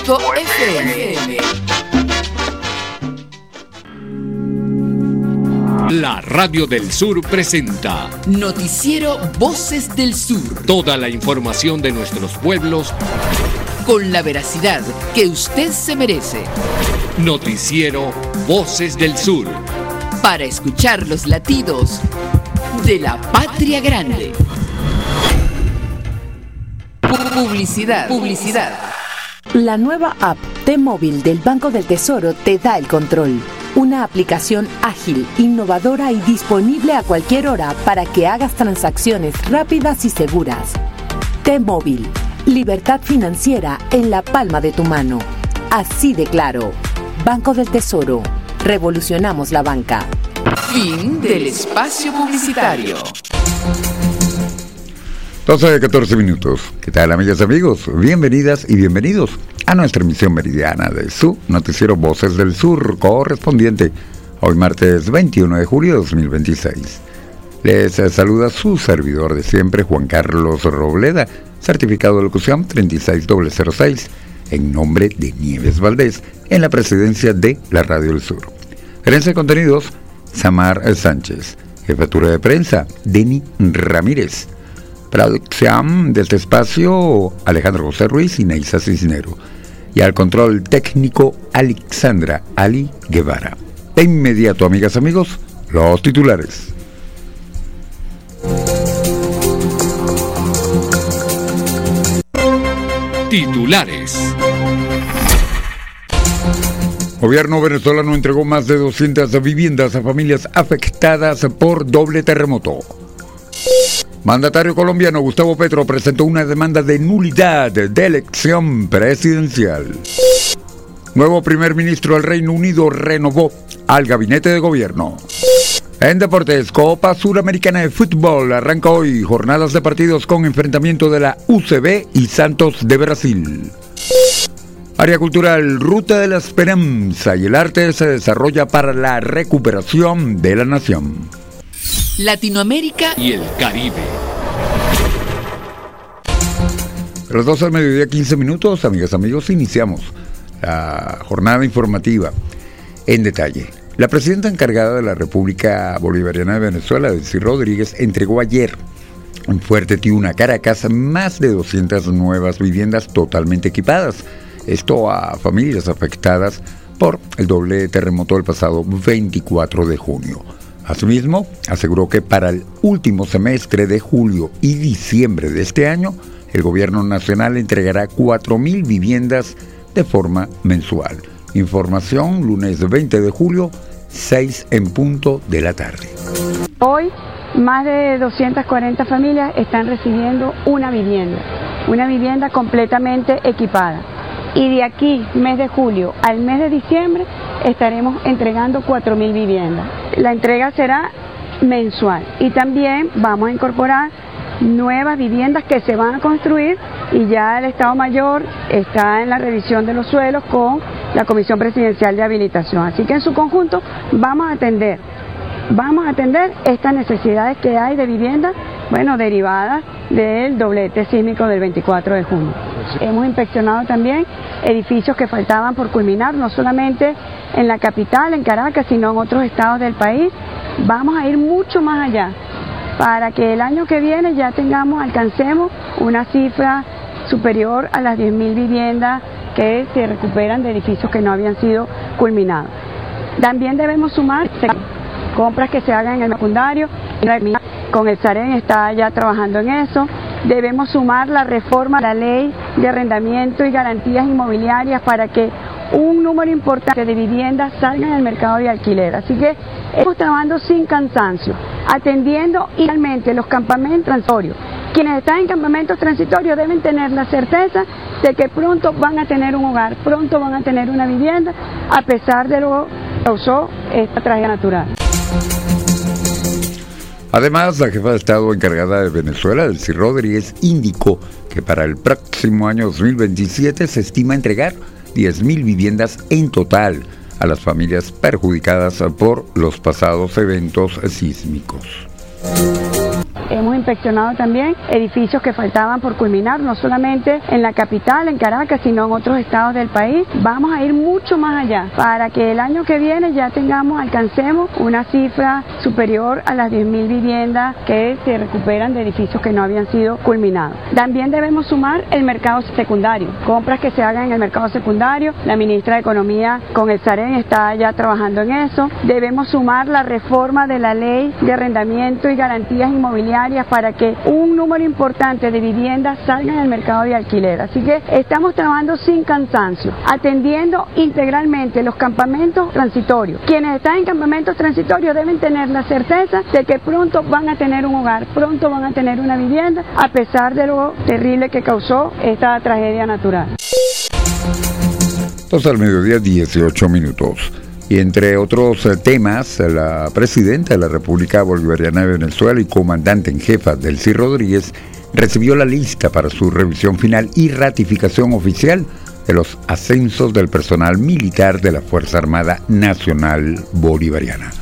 FM. La Radio del Sur presenta Noticiero Voces del Sur. Toda la información de nuestros pueblos con la veracidad que usted se merece. Noticiero Voces del Sur. Para escuchar los latidos de la patria grande. Publicidad. La nueva app T-Móvil del Banco del Tesoro te da el control. Una aplicación ágil, innovadora y disponible a cualquier hora para que hagas transacciones rápidas y seguras. T-Móvil, libertad financiera en la palma de tu mano. Así de claro. Banco del Tesoro. Revolucionamos la banca. Fin del espacio publicitario. 12:14 minutos. ¿Qué tal, amigas y amigos? Bienvenidas y bienvenidos a nuestra emisión meridiana de su noticiero Voces del Sur, correspondiente hoy martes 21 de julio de 2026. Les saluda su servidor de siempre, Juan Carlos Robleda, certificado de locución 36006, en nombre de Nieves Valdés, en la presidencia de la Radio del Sur. Gerencia de contenidos, Samar Sánchez. Jefatura de prensa, Denny Ramírez. Producción de este espacio, Alejandro José Ruiz y Neisa Cisnero. Y al control técnico, Alexandra Ali Guevara. De inmediato, amigas y amigos, los titulares. Titulares. Gobierno venezolano entregó más de 200 viviendas a familias afectadas por doble terremoto. Mandatario colombiano Gustavo Petro presentó una demanda de nulidad de elección presidencial. Nuevo primer ministro del Reino Unido renovó al gabinete de gobierno. En deportes, Copa Suramericana de Fútbol arranca hoy, jornadas de partidos con enfrentamiento de la UCB y Santos de Brasil. Área cultural, Ruta de la Esperanza y el arte se desarrolla para la recuperación de la nación. Latinoamérica y el Caribe. A las 12 del mediodía, 15 minutos, amigas y amigos, iniciamos la jornada informativa en detalle. La presidenta encargada de la República Bolivariana de Venezuela, Delcy Rodríguez, entregó ayer en Fuerte Tiuna, Caracas, más de 200 nuevas viviendas totalmente equipadas. Esto a familias afectadas por el doble terremoto del pasado 24 de junio. Asimismo, aseguró que para el último semestre de julio y diciembre de este año, el gobierno nacional entregará 4.000 viviendas de forma mensual. Información, lunes 20 de julio, 6 en punto de la tarde. Hoy, más de 240 familias están recibiendo una vivienda completamente equipada. Y de aquí, mes de julio al mes de diciembre, estaremos entregando 4.000 viviendas. La entrega será mensual y también vamos a incorporar nuevas viviendas que se van a construir y ya el Estado Mayor está en la revisión de los suelos con la Comisión Presidencial de Habilitación. Así que en su conjunto vamos a atender estas necesidades que hay de vivienda, derivadas del doblete sísmico del 24 de junio. Hemos inspeccionado también edificios que faltaban por culminar, no solamente en la capital, en Caracas, sino en otros estados del país. Vamos a ir mucho más allá para que el año que viene ya alcancemos una cifra superior a las 10.000 viviendas que se recuperan de edificios que no habían sido culminados. También debemos sumar compras que se hagan en el secundario, con el SAREN está ya trabajando en eso. Debemos sumar la reforma a la ley de arrendamiento y garantías inmobiliarias para que un número importante de viviendas salgan al mercado de alquiler. Así que estamos trabajando sin cansancio, atendiendo igualmente los campamentos transitorios. Quienes están en campamentos transitorios deben tener la certeza de que pronto van a tener un hogar, pronto van a tener una vivienda, a pesar de lo que causó esta tragedia natural. Además, la jefa de Estado encargada de Venezuela, Delcy Rodríguez, indicó que para el próximo año 2027 se estima entregar 10.000 viviendas en total a las familias perjudicadas por los pasados eventos sísmicos. Hemos inspeccionado también edificios que faltaban por culminar, no solamente en la capital, en Caracas, sino en otros estados del país. Vamos a ir mucho más allá para que el año que viene ya alcancemos una cifra superior a las 10.000 viviendas que se recuperan de edificios que no habían sido culminados. También debemos sumar el mercado secundario, compras que se hagan en el mercado secundario. La ministra de Economía con el Sarén está ya trabajando en eso. Debemos sumar la reforma de la ley de arrendamiento y garantías inmobiliarias para que un número importante de viviendas salgan al mercado de alquiler. Así que estamos trabajando sin cansancio, atendiendo integralmente los campamentos transitorios. Quienes están en campamentos transitorios deben tener la certeza de que pronto van a tener un hogar, pronto van a tener una vivienda, a pesar de lo terrible que causó esta tragedia natural. 2 al mediodía, 18 minutos. Y entre otros temas, la presidenta de la República Bolivariana de Venezuela y comandante en jefa, Delcy Rodríguez, recibió la lista para su revisión final y ratificación oficial de los ascensos del personal militar de la Fuerza Armada Nacional Bolivariana.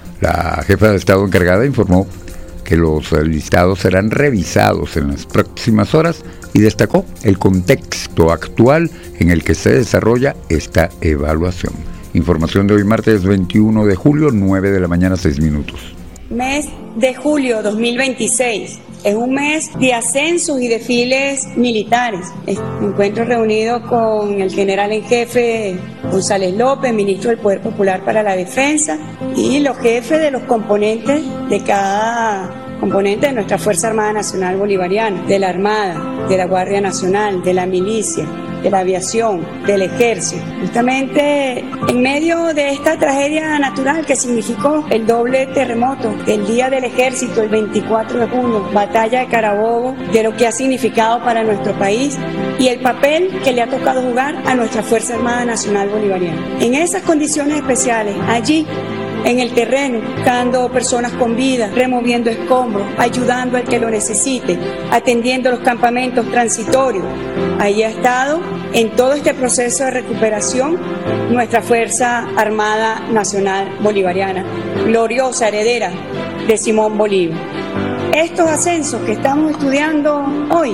La jefa de Estado encargada informó que los listados serán revisados en las próximas horas y destacó el contexto actual en el que se desarrolla esta evaluación. Información de hoy martes 21 de julio, 9 de la mañana, 6 minutos. Mes de julio 2026. Es un mes de ascensos y desfiles militares. Me encuentro reunido con el general en jefe González López, ministro del Poder Popular para la Defensa, y los jefes de los componentes de cada componente de nuestra Fuerza Armada Nacional Bolivariana, de la Armada, de la Guardia Nacional, de la Milicia, de la Aviación, del Ejército. Justamente en medio de esta tragedia natural que significó el doble terremoto, el Día del Ejército, el 24 de junio, Batalla de Carabobo, de lo que ha significado para nuestro país y el papel que le ha tocado jugar a nuestra Fuerza Armada Nacional Bolivariana. En esas condiciones especiales, allí en el terreno, buscando personas con vida, removiendo escombros, ayudando al que lo necesite, atendiendo los campamentos transitorios. Ahí ha estado en todo este proceso de recuperación nuestra Fuerza Armada Nacional Bolivariana, gloriosa heredera de Simón Bolívar. Estos ascensos que estamos estudiando hoy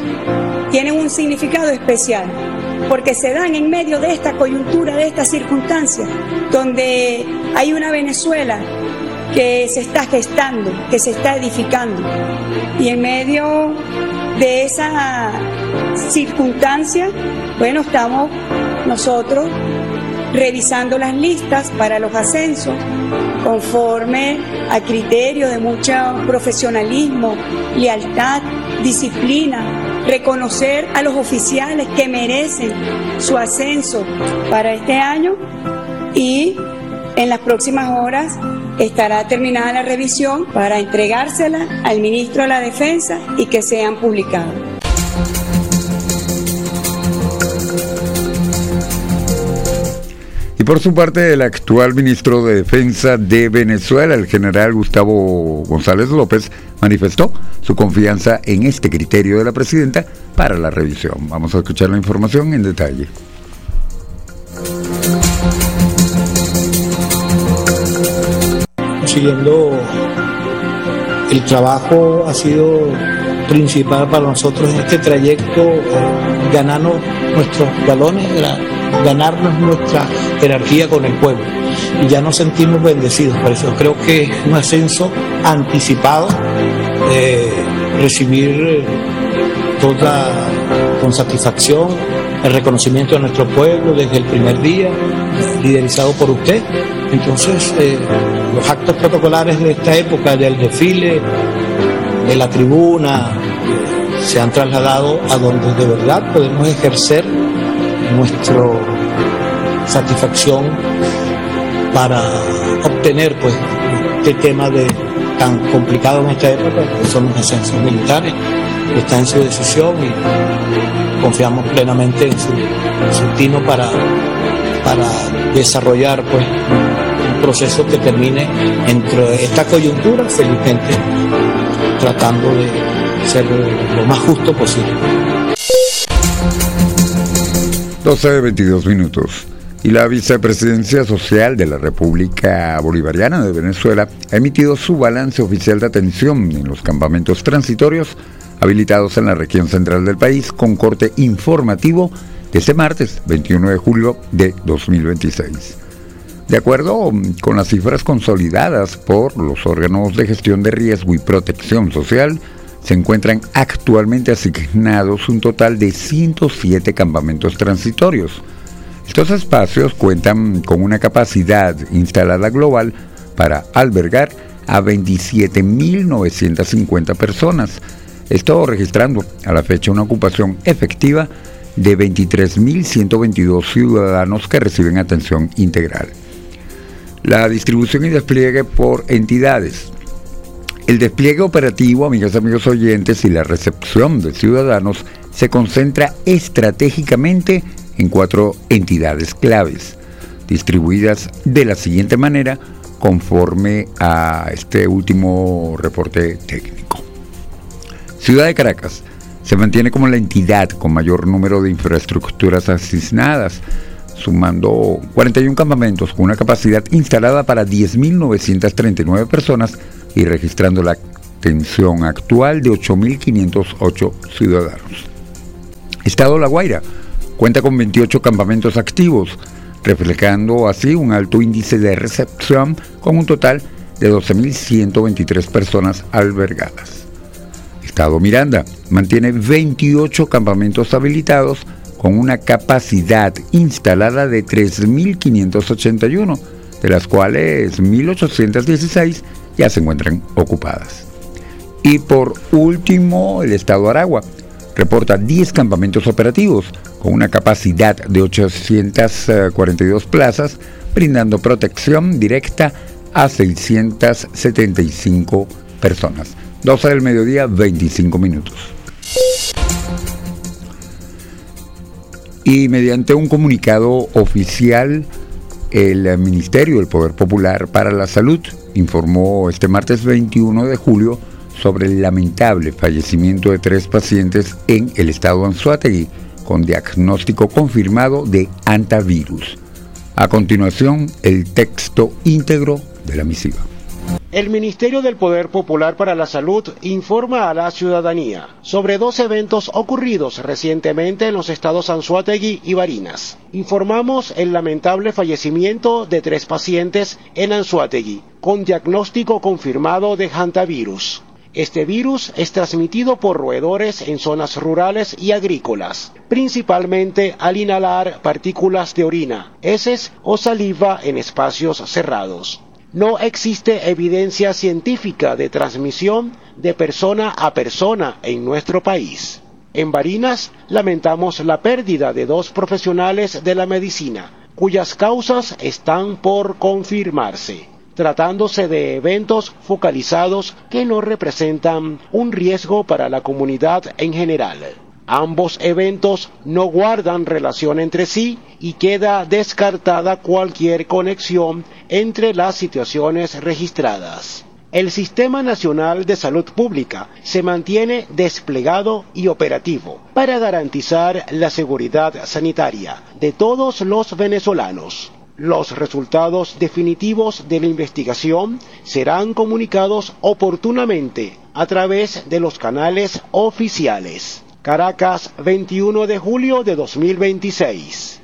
tienen un significado especial, porque se dan en medio de esta coyuntura, de estas circunstancias, donde hay una Venezuela que se está gestando, que se está edificando. Y en medio de esa circunstancia, bueno, estamos nosotros revisando las listas para los ascensos conforme a criterio de mucho profesionalismo, lealtad, disciplina, reconocer a los oficiales que merecen su ascenso para este año, y en las próximas horas estará terminada la revisión para entregársela al ministro de la Defensa y que sean publicados. Y por su parte, el actual ministro de Defensa de Venezuela, el general Gustavo González López, manifestó su confianza en este criterio de la presidenta para la revisión. Vamos a escuchar la información en detalle. Siguiendo el trabajo ha sido principal para nosotros en este trayecto, ganarnos nuestros balones, ganarnos nuestra jerarquía con el pueblo, y ya nos sentimos bendecidos. Por eso creo que es un ascenso anticipado, recibir con satisfacción el reconocimiento de nuestro pueblo desde el primer día, liderizado por usted. Entonces, los actos protocolares de esta época, del desfile, de la tribuna, se han trasladado a donde de verdad podemos ejercer nuestra satisfacción para obtener pues este tema tan complicado en esta época, que son los ascensos militares. Está en su decisión y confiamos plenamente en su tino para desarrollar pues un proceso que termine entre esta coyuntura, felizmente tratando de ser lo más justo posible. 12:22. Y la Vicepresidencia Social de la República Bolivariana de Venezuela ha emitido su balance oficial de atención en los campamentos transitorios habilitados en la región central del país con corte informativo de este martes 21 de julio de 2026. De acuerdo con las cifras consolidadas por los órganos de gestión de riesgo y protección social, se encuentran actualmente asignados un total de 107 campamentos transitorios. Estos espacios cuentan con una capacidad instalada global para albergar a 27.950 personas, esto registrando a la fecha una ocupación efectiva de 23.122 ciudadanos que reciben atención integral. La distribución y despliegue por entidades. El despliegue operativo, amigas y amigos oyentes, y la recepción de ciudadanos se concentra estratégicamente en 4 entidades claves, distribuidas de la siguiente manera conforme a este último reporte técnico. Ciudad de Caracas se mantiene como la entidad con mayor número de infraestructuras asignadas, sumando 41 campamentos con una capacidad instalada para 10.939 personas y registrando la atención actual de 8.508 ciudadanos. Estado La Guaira cuenta con 28 campamentos activos, reflejando así un alto índice de recepción con un total de 12.123 personas albergadas. Estado Miranda mantiene 28 campamentos habilitados con una capacidad instalada de 3.581, de las cuales 1.816 ya se encuentran ocupadas. Y por último, el Estado Aragua reporta 10 campamentos operativos con una capacidad de 842 plazas, brindando protección directa a 675 personas. 12 del mediodía, 25 minutos. Y mediante un comunicado oficial, el Ministerio del Poder Popular para la Salud informó este martes 21 de julio sobre el lamentable fallecimiento de 3 pacientes en el estado Anzoátegui con diagnóstico confirmado de hantavirus. A continuación, el texto íntegro de la misiva. El Ministerio del Poder Popular para la Salud informa a la ciudadanía sobre 2 eventos ocurridos recientemente en los estados Anzoátegui y Barinas. Informamos el lamentable fallecimiento de 3 pacientes en Anzoátegui con diagnóstico confirmado de hantavirus. Este virus es transmitido por roedores en zonas rurales y agrícolas, principalmente al inhalar partículas de orina, heces o saliva en espacios cerrados. No existe evidencia científica de transmisión de persona a persona en nuestro país. En Barinas lamentamos la pérdida de 2 profesionales de la medicina, cuyas causas están por confirmarse, tratándose de eventos focalizados que no representan un riesgo para la comunidad en general. Ambos eventos no guardan relación entre sí y queda descartada cualquier conexión entre las situaciones registradas. El Sistema Nacional de Salud Pública se mantiene desplegado y operativo para garantizar la seguridad sanitaria de todos los venezolanos. Los resultados definitivos de la investigación serán comunicados oportunamente a través de los canales oficiales. Caracas, 21 de julio de 2026.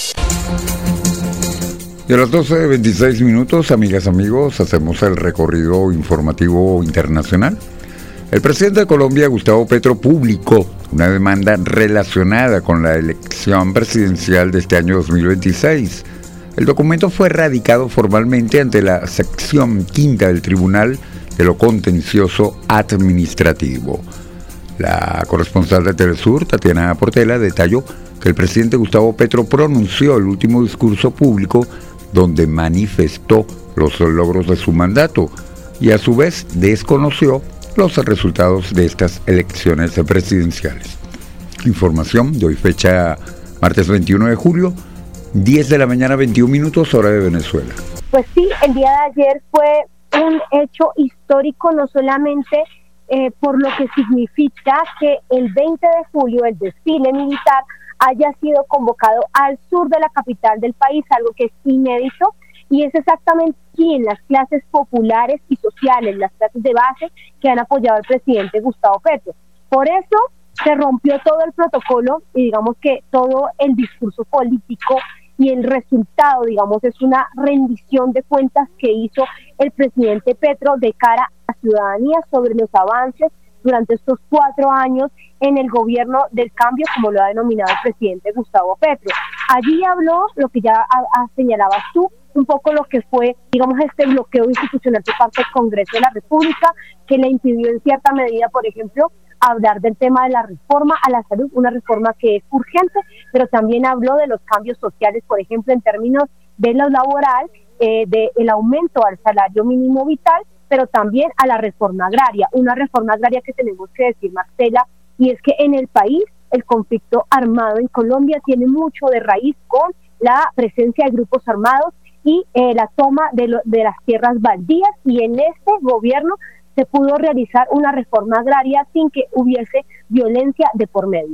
Y a las 12:26 minutos, amigas, amigos, hacemos el recorrido informativo internacional. El presidente de Colombia, Gustavo Petro, publicó una demanda relacionada con la elección presidencial de este año 2026. El documento fue radicado formalmente ante la sección 5ª del Tribunal de lo Contencioso Administrativo. La corresponsal de Telesur, Tatiana Portela, detalló que el presidente Gustavo Petro pronunció el último discurso público donde manifestó los logros de su mandato y a su vez desconoció los resultados de estas elecciones presidenciales. Información de hoy, fecha martes 21 de julio, 10 de la mañana, 21 minutos, hora de Venezuela. Pues sí, el día de ayer fue un hecho histórico, no solamente por lo que significa que el 20 de julio el desfile militar haya sido convocado al sur de la capital del país, algo que es inédito, y es exactamente aquí en las clases populares y sociales, las clases de base, que han apoyado al presidente Gustavo Petro. Por eso se rompió todo el protocolo y digamos que todo el discurso político y el resultado, digamos, es una rendición de cuentas que hizo el presidente Petro de cara a la ciudadanía sobre los avances durante estos 4 años en el gobierno del cambio, como lo ha denominado el presidente Gustavo Petro. Allí habló lo que ya señalabas tú, un poco lo que fue, digamos, este bloqueo institucional por parte del Congreso de la República, que le impidió en cierta medida, por ejemplo, hablar del tema de la reforma a la salud, una reforma que es urgente, pero también habló de los cambios sociales, por ejemplo, en términos de lo laboral, del aumento al salario mínimo vital, pero también a la reforma agraria, una reforma agraria que tenemos que decir, Marcela, y es que en el país el conflicto armado en Colombia tiene mucho de raíz con la presencia de grupos armados y la toma de las tierras baldías, y en este gobierno se pudo realizar una reforma agraria sin que hubiese violencia de por medio.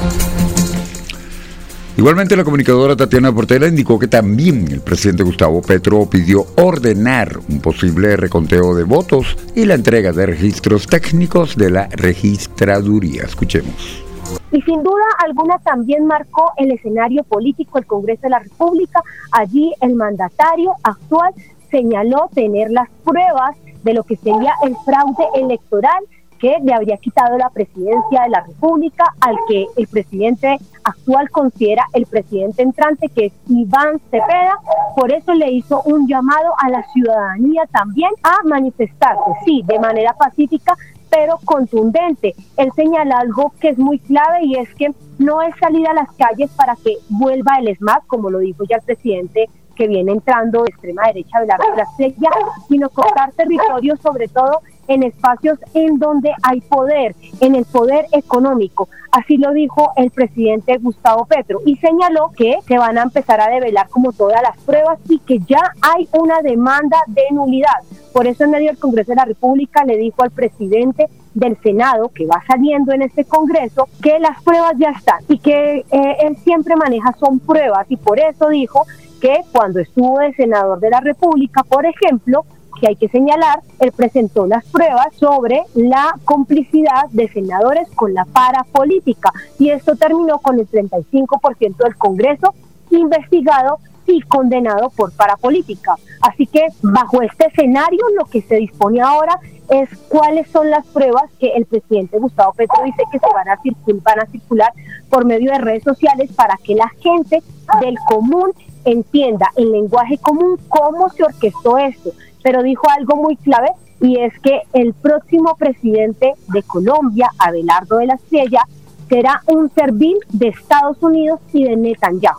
Igualmente, la comunicadora Tatiana Portela indicó que también el presidente Gustavo Petro pidió ordenar un posible reconteo de votos y la entrega de registros técnicos de la registraduría. Escuchemos. Y sin duda alguna también marcó el escenario político el Congreso de la República. Allí el mandatario actual señaló tener las pruebas de lo que sería el fraude electoral que le habría quitado la presidencia de la República al que el presidente actual considera el presidente entrante, que es Iván Cepeda. Por eso le hizo un llamado a la ciudadanía también a manifestarse, sí, de manera pacífica, pero contundente. Él señala algo que es muy clave, y es que no es salir a las calles para que vuelva el ESMAD, como lo dijo ya el presidente que viene entrando de extrema derecha, Abelardo de la Espriella, sino cortar territorio, sobre todo en espacios en donde hay poder, en el poder económico. Así lo dijo el presidente Gustavo Petro, y señaló que se van a empezar a develar como todas las pruebas y que ya hay una demanda de nulidad. Por eso en medio del Congreso de la República le dijo al presidente del Senado, que va saliendo en este Congreso, que las pruebas ya están y que él siempre maneja son pruebas, y por eso dijo que cuando estuvo de senador de la República, por ejemplo, que hay que señalar, él presentó las pruebas sobre la complicidad de senadores con la parapolítica, y esto terminó con el 35% del Congreso investigado y condenado por parapolítica. Así que bajo este escenario lo que se dispone ahora es cuáles son las pruebas que el presidente Gustavo Petro dice que se van a circular por medio de redes sociales para que la gente del común entienda en lenguaje común cómo se orquestó esto. Pero dijo algo muy clave, y es que el próximo presidente de Colombia, Abelardo de la Espriella, será un servil de Estados Unidos y de Netanyahu.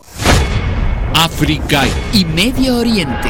África y Medio Oriente.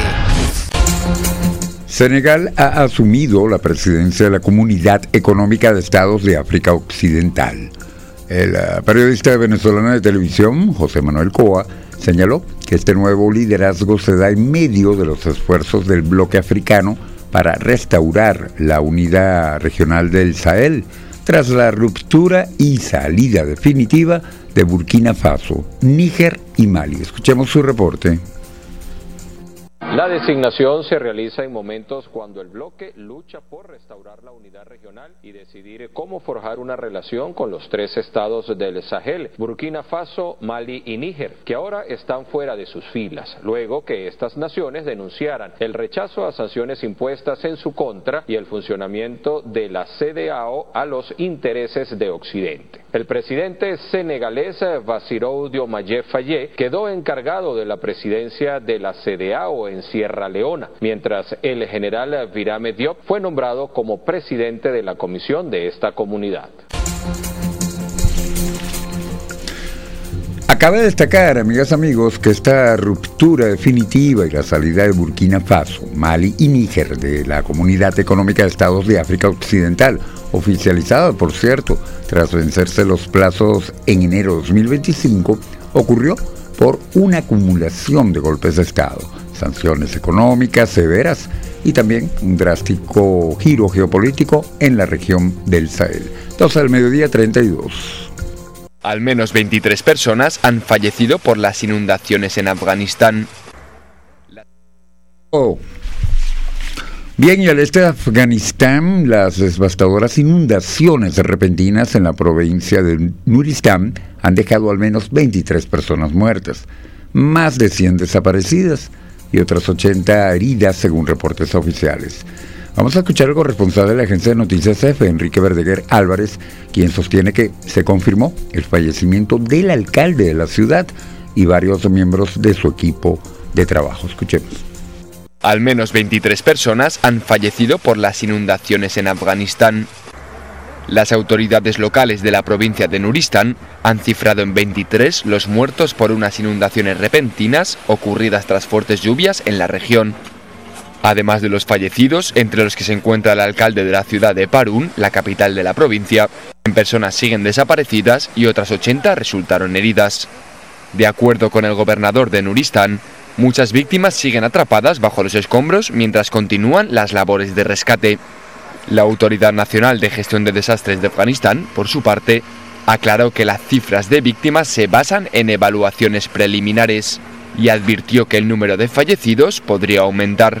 Senegal ha asumido la presidencia de la Comunidad Económica de Estados de África Occidental. El periodista venezolano de televisión, José Manuel Coa, señaló que este nuevo liderazgo se da en medio de los esfuerzos del bloque africano para restaurar la unidad regional del Sahel, tras la ruptura y salida definitiva de Burkina Faso, Níger y Mali. Escuchemos su reporte. La designación se realiza en momentos cuando el bloque lucha por restaurar la unidad regional y decidir cómo forjar una relación con los 3 estados del Sahel, Burkina Faso, Mali y Níger, que ahora están fuera de sus filas, luego que estas naciones denunciaran el rechazo a sanciones impuestas en su contra y el funcionamiento de la CEDEAO a los intereses de Occidente. El presidente senegalés Bassirou Diomaye Faye quedó encargado de la presidencia de la CEDEAO en Sierra Leona, mientras el general Birame Diop fue nombrado como presidente de la comisión de esta comunidad. Cabe destacar, amigas, amigos, que esta ruptura definitiva y la salida de Burkina Faso, Mali y Níger de la Comunidad Económica de Estados de África Occidental, oficializada, por cierto, tras vencerse los plazos en enero de 2025, ocurrió por una acumulación de golpes de Estado, sanciones económicas severas y también un drástico giro geopolítico en la región del Sahel. 12 del mediodía, 32. Al menos 23 personas han fallecido por las inundaciones en Afganistán. Bien, y al este de Afganistán, las devastadoras inundaciones repentinas en la provincia de Nuristán han dejado al menos 23 personas muertas, más de 100 desaparecidas y otras 80 heridas según reportes oficiales. Vamos a escuchar al corresponsal de la agencia de noticias EFE, Enrique Verdeguer Álvarez, quien sostiene que se confirmó el fallecimiento del alcalde de la ciudad y varios miembros de su equipo de trabajo. Escuchemos. Al menos 23 personas han fallecido por las inundaciones en Afganistán. Las autoridades locales de la provincia de Nuristán han cifrado en 23 los muertos por unas inundaciones repentinas ocurridas tras fuertes lluvias en la región. Además de los fallecidos, entre los que se encuentra el alcalde de la ciudad de Parún, la capital de la provincia, 100 personas siguen desaparecidas y otras 80 resultaron heridas. De acuerdo con el gobernador de Nuristán, muchas víctimas siguen atrapadas bajo los escombros mientras continúan las labores de rescate. La Autoridad Nacional de Gestión de Desastres de Afganistán, por su parte, aclaró que las cifras de víctimas se basan en evaluaciones preliminares y advirtió que el número de fallecidos podría aumentar.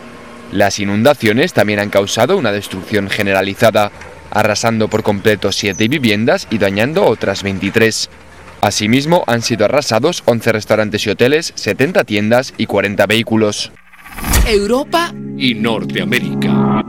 Las inundaciones también han causado una destrucción generalizada, arrasando por completo 7 viviendas y dañando otras 23. Asimismo, han sido arrasados 11 restaurantes y hoteles, 70 tiendas y 40 vehículos. Europa y Norteamérica.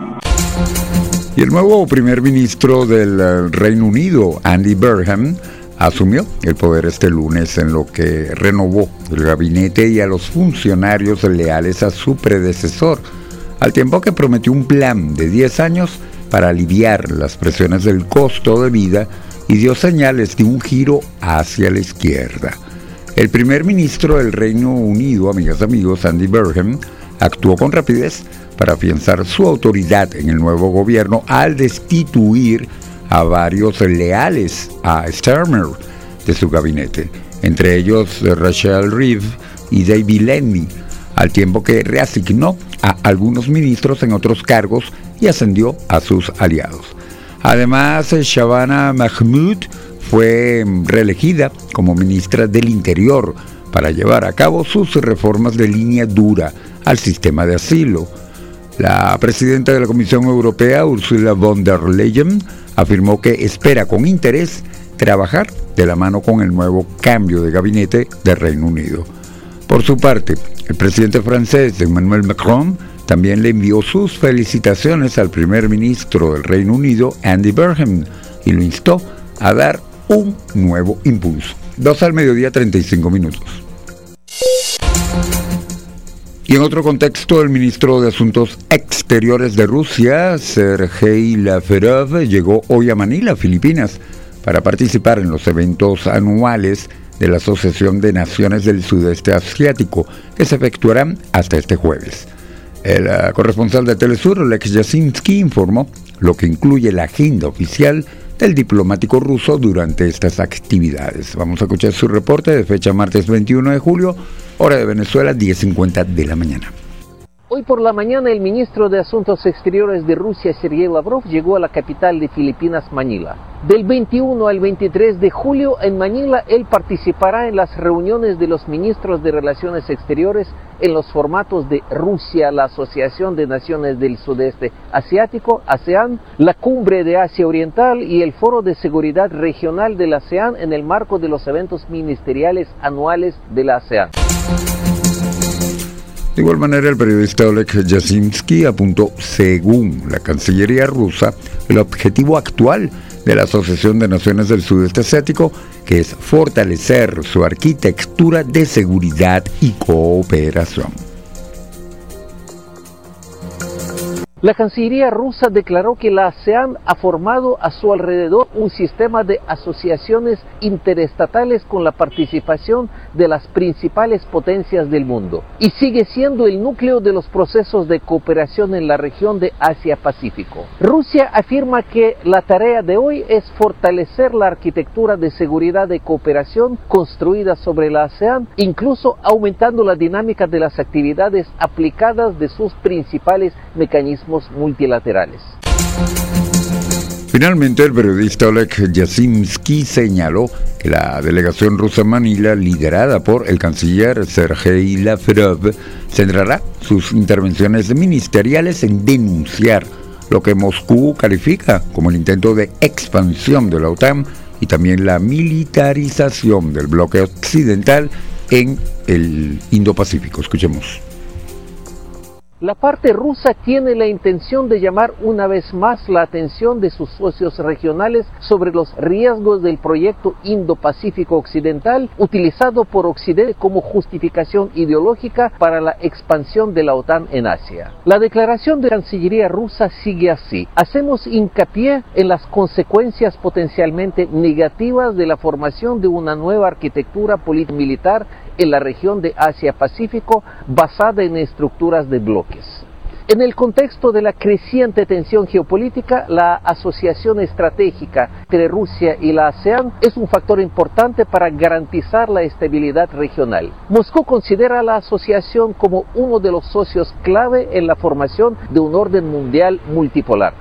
Y el nuevo primer ministro del Reino Unido, Andy Burnham, asumió el poder este lunes, en lo que renovó el gabinete y a los funcionarios leales a su predecesor, al tiempo que prometió un plan de 10 años para aliviar las presiones del costo de vida y dio señales de un giro hacia la izquierda. El primer ministro del Reino Unido, amigas y amigos, Andy Burnham, actuó con rapidez para afianzar su autoridad en el nuevo gobierno al destituir a varios leales a Starmer de su gabinete, entre ellos Rachel Reeves y David Lammy, al tiempo que reasignó a algunos ministros en otros cargos y ascendió a sus aliados. Además, Shabana Mahmood fue reelegida como ministra del Interior para llevar a cabo sus reformas de línea dura al sistema de asilo. La presidenta de la Comisión Europea, Ursula von der Leyen, afirmó que espera con interés trabajar de la mano con el nuevo cambio de gabinete del Reino Unido. Por su parte, el presidente francés Emmanuel Macron también le envió sus felicitaciones al primer ministro del Reino Unido, Andy Burnham, y lo instó a dar un nuevo impulso. 2:35 p.m. Y en otro contexto, el ministro de Asuntos Exteriores de Rusia, Sergei Lavrov, llegó hoy a Manila, Filipinas, para participar en los eventos anuales de la Asociación de Naciones del Sudeste Asiático, que se efectuarán hasta este jueves. El corresponsal de Telesur, Oleg Yasinski, informó lo que incluye la agenda oficial del diplomático ruso durante estas actividades. Vamos a escuchar su reporte de fecha martes 21 de julio, hora de Venezuela, 10:50 de la mañana. Hoy por la mañana el ministro de Asuntos Exteriores de Rusia, Sergei Lavrov, llegó a la capital de Filipinas, Manila. Del 21 al 23 de julio en Manila, él participará en las reuniones de los ministros de Relaciones Exteriores en los formatos de Rusia, la Asociación de Naciones del Sudeste Asiático, ASEAN, la Cumbre de Asia Oriental y el Foro de Seguridad Regional de la ASEAN en el marco de los eventos ministeriales anuales de la ASEAN. De igual manera, el periodista Oleg Yasinski apuntó, según la Cancillería rusa, el objetivo actual de la Asociación de Naciones del Sudeste Asiático, que es fortalecer su arquitectura de seguridad y cooperación. La Cancillería rusa declaró que la ASEAN ha formado a su alrededor un sistema de asociaciones interestatales con la participación de las principales potencias del mundo y sigue siendo el núcleo de los procesos de cooperación en la región de Asia-Pacífico. Rusia afirma que la tarea de hoy es fortalecer la arquitectura de seguridad y cooperación construida sobre la ASEAN, incluso aumentando la dinámica de las actividades aplicadas de sus principales mecanismos multilaterales. Finalmente, el periodista Oleg Yasimsky señaló que la delegación rusa en Manila, liderada por el canciller Sergei Lavrov, centrará sus intervenciones ministeriales en denunciar lo que Moscú califica como el intento de expansión de la OTAN y también la militarización del bloque occidental en el Indo-Pacífico. Escuchemos. La parte rusa tiene la intención de llamar una vez más la atención de sus socios regionales sobre los riesgos del proyecto Indo-Pacífico Occidental, utilizado por Occidente como justificación ideológica para la expansión de la OTAN en Asia. La declaración de la Cancillería rusa sigue así: hacemos hincapié en las consecuencias potencialmente negativas de la formación de una nueva arquitectura político-militar en la región de Asia-Pacífico basada en estructuras de bloques. En el contexto de la creciente tensión geopolítica, la asociación estratégica entre Rusia y la ASEAN es un factor importante para garantizar la estabilidad regional. Moscú considera la asociación como uno de los socios clave en la formación de un orden mundial multipolar.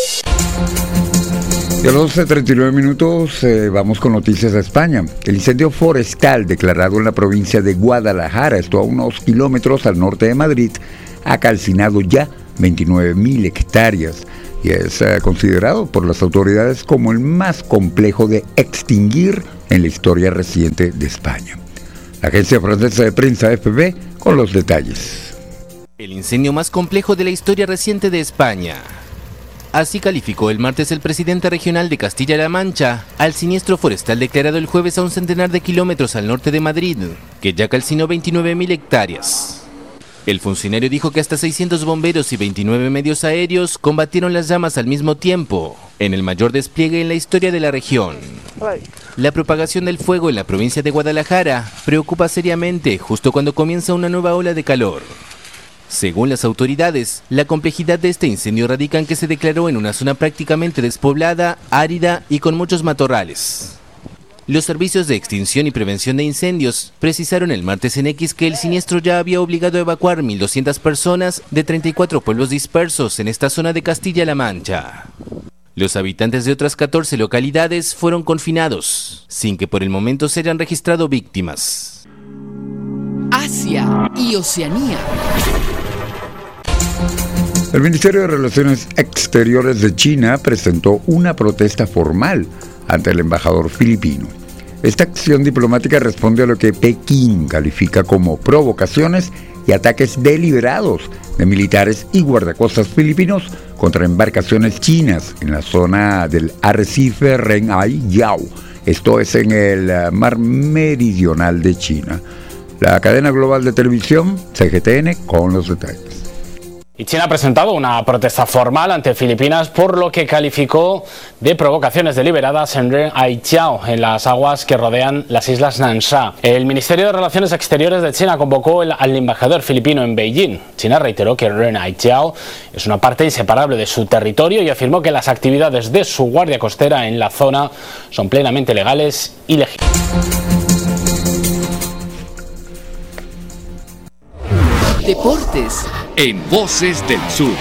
Y a los 39 minutos vamos con noticias de España. El incendio forestal declarado en la provincia de Guadalajara, esto a unos kilómetros al norte de Madrid, ha calcinado ya 29.000 hectáreas y es considerado por las autoridades como el más complejo de extinguir en la historia reciente de España. La agencia francesa de prensa AFP con los detalles. El incendio más complejo de la historia reciente de España. Así calificó el martes el presidente regional de Castilla-La Mancha al siniestro forestal declarado el jueves a un centenar de kilómetros al norte de Madrid, que ya calcinó 29.000 hectáreas. El funcionario dijo que hasta 600 bomberos y 29 medios aéreos combatieron las llamas al mismo tiempo, en el mayor despliegue en la historia de la región. La propagación del fuego en la provincia de Guadalajara preocupa seriamente justo cuando comienza una nueva ola de calor. Según las autoridades, la complejidad de este incendio radica en que se declaró en una zona prácticamente despoblada, árida y con muchos matorrales. Los servicios de extinción y prevención de incendios precisaron el martes en X que el siniestro ya había obligado a evacuar 1.200 personas de 34 pueblos dispersos en esta zona de Castilla-La Mancha. Los habitantes de otras 14 localidades fueron confinados, sin que por el momento se hayan registrado víctimas. Asia y Oceanía. El Ministerio de Relaciones Exteriores de China presentó una protesta formal ante el embajador filipino. Esta acción diplomática responde a lo que Pekín califica como provocaciones y ataques deliberados de militares y guardacostas filipinos contra embarcaciones chinas en la zona del arrecife Ren Ai Yao. Esto es en el mar meridional de China. La cadena global de televisión CGTN con los detalles. Y China ha presentado una protesta formal ante Filipinas por lo que calificó de provocaciones deliberadas en Ren Ai Yao, en las aguas que rodean las islas Nansha. El Ministerio de Relaciones Exteriores de China convocó al embajador filipino en Beijing. China reiteró que Ren Ai Yao es una parte inseparable de su territorio y afirmó que las actividades de su guardia costera en la zona son plenamente legales y legítimas. Deportes en Voces del Sur.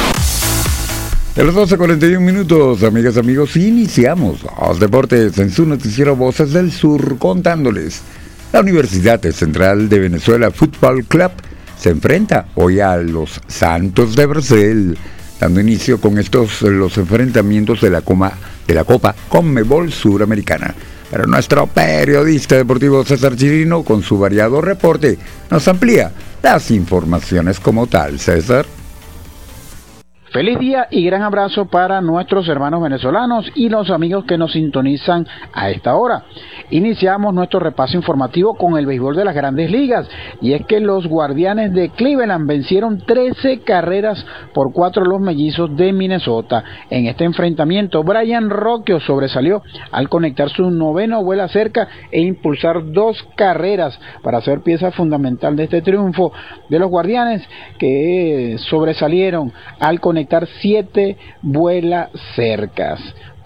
A las 12:41 minutos, amigas y amigos, iniciamos los deportes en su noticiero Voces del Sur, contándoles. La Universidad Central de Venezuela Fútbol Club se enfrenta hoy a los Santos de Brasil, dando inicio con los enfrentamientos de la Copa Conmebol Suramericana. Pero nuestro periodista deportivo César Chirino, con su variado reporte, nos amplía las informaciones como tal. César. Feliz día y gran abrazo para nuestros hermanos venezolanos y los amigos que nos sintonizan a esta hora. Iniciamos nuestro repaso informativo con el béisbol de las Grandes Ligas, y es que los Guardianes de Cleveland vencieron 13 carreras por 4 a los Mellizos de Minnesota. En este enfrentamiento, Brian Rocchio sobresalió al conectar su 9º vuela cerca e impulsar 2 carreras para ser pieza fundamental de este triunfo de los Guardianes, que sobresalieron al conectar 7 vuelas cercas.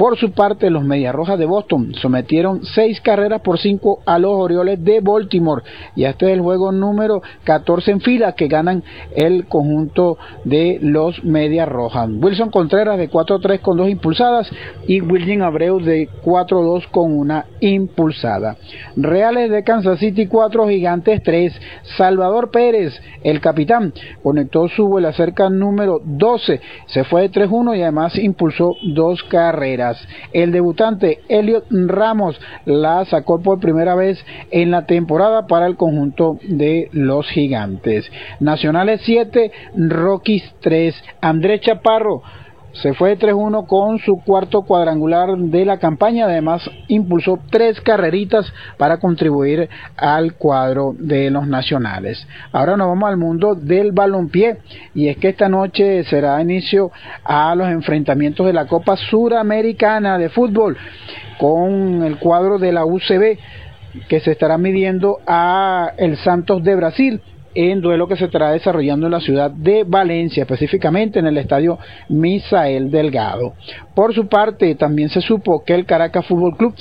Por su parte, los Mediarrojas de Boston sometieron 6-5 a los Orioles de Baltimore, y este es el juego número 14 en fila que ganan el conjunto de los Mediarrojas. Wilson Contreras de 4-3 con 2 impulsadas y William Abreu de 4-2 con 1 impulsada. Reales de Kansas City 4, Gigantes 3. Salvador Pérez, el capitán, conectó su vuela cerca número 12, se fue de 3-1 y además impulsó 2 carreras. El debutante Elliot Ramos la sacó por primera vez en la temporada para el conjunto de los Gigantes. Nacionales 7, Rockies 3. Andrés Chaparro se fue de 3-1 con su cuarto cuadrangular de la campaña, además impulsó 3 carreritas para contribuir al cuadro de los Nacionales. Ahora nos vamos al mundo del balompié, y es que esta noche será inicio a los enfrentamientos de la Copa Suramericana de Fútbol, con el cuadro de la UCB que se estará midiendo a el Santos de Brasil, en duelo que se estará desarrollando en la ciudad de Valencia, específicamente en el estadio Misael Delgado. Por su parte, también se supo que el Caracas Fútbol Club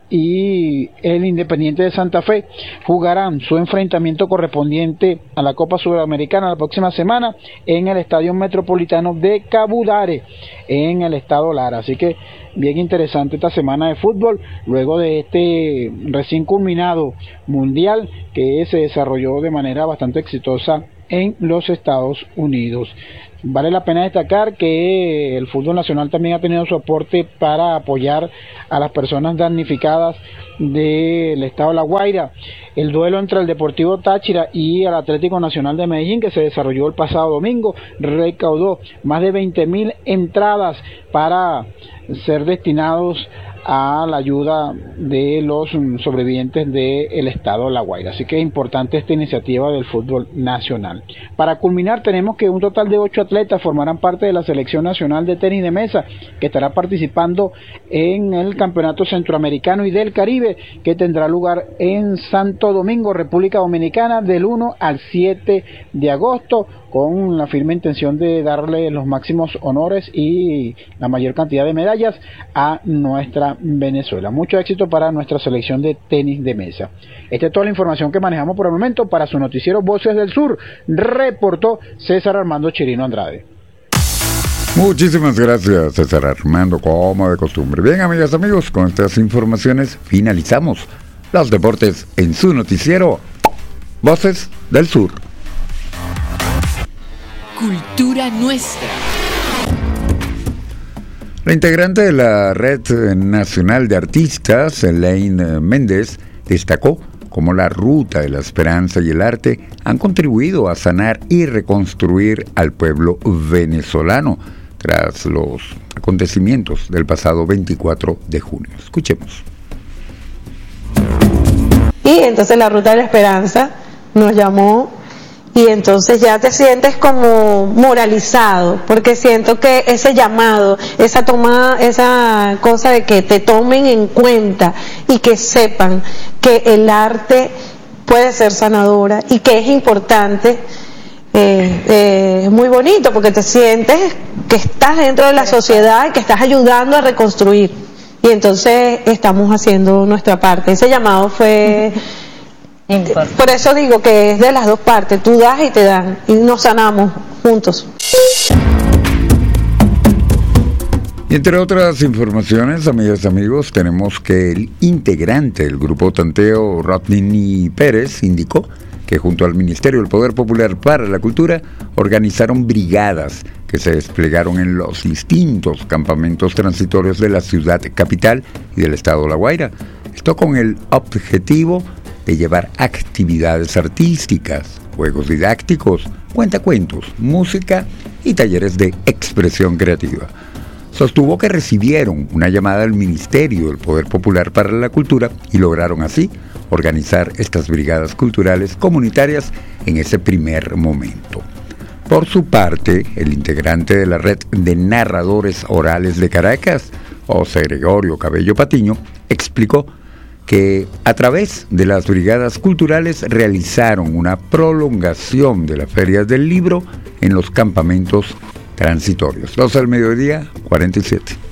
y el Independiente de Santa Fe jugarán su enfrentamiento correspondiente a la Copa Sudamericana la próxima semana en el Estadio Metropolitano de Cabudare, en el estado Lara. Así que bien interesante esta semana de fútbol, luego de este recién culminado mundial que se desarrolló de manera bastante exitosa en los Estados Unidos. Vale la pena destacar que el fútbol nacional también ha tenido su aporte para apoyar a las personas damnificadas del estado de La Guaira. El duelo entre el Deportivo Táchira y el Atlético Nacional de Medellín, que se desarrolló el pasado domingo, recaudó más de 20,000 entradas para ser destinados a la ayuda de los sobrevivientes del estado de La Guaira. Así que es importante esta iniciativa del fútbol nacional. Para culminar, tenemos que un total de 8 atletas formarán parte de la selección nacional de tenis de mesa, que estará participando en el Campeonato Centroamericano y del Caribe, que tendrá lugar en Santo Domingo, República Dominicana, del 1 al 7 de agosto, con la firme intención de darle los máximos honores y la mayor cantidad de medallas a nuestra Venezuela. Mucho éxito para nuestra selección de tenis de mesa. Esta es toda la información que manejamos por el momento. Para su noticiero Voces del Sur, reportó César Armando Chirino Andrade. Muchísimas gracias, César Armando, como de costumbre. Bien, amigas, amigos, con estas informaciones finalizamos los deportes en su noticiero Voces del Sur. Cultura nuestra. La integrante de la Red Nacional de Artistas, Elaine Méndez, destacó cómo la Ruta de la Esperanza y el arte han contribuido a sanar y reconstruir al pueblo venezolano tras los acontecimientos del pasado 24 de junio. Escuchemos. Y entonces la Ruta de la Esperanza nos llamó, y entonces ya te sientes como moralizado, porque siento que ese llamado, esa tomada, esa cosa de que te tomen en cuenta y que sepan que el arte puede ser sanadora y que es importante, es muy bonito, porque te sientes que estás dentro de la sociedad y que estás ayudando a reconstruir, y entonces estamos haciendo nuestra parte. Ese llamado fue... Por eso digo que es de las dos partes, tú das y te dan, y nos sanamos juntos. Y entre otras informaciones, amigas y amigos, tenemos que el integrante del grupo Tanteo, Rodney Pérez, indicó que junto al Ministerio del Poder Popular para la Cultura organizaron brigadas que se desplegaron en los distintos campamentos transitorios de la ciudad capital y del estado de La Guaira. Esto con el objetivo de llevar actividades artísticas, juegos didácticos, cuentacuentos, música y talleres de expresión creativa. Sostuvo que recibieron una llamada del Ministerio del Poder Popular para la Cultura y lograron así organizar estas brigadas culturales comunitarias en ese primer momento. Por su parte, el integrante de la Red de Narradores Orales de Caracas, José Gregorio Cabello Patiño, explicó que a través de las brigadas culturales realizaron una prolongación de las ferias del libro en los campamentos transitorios. 12 del mediodía, 47.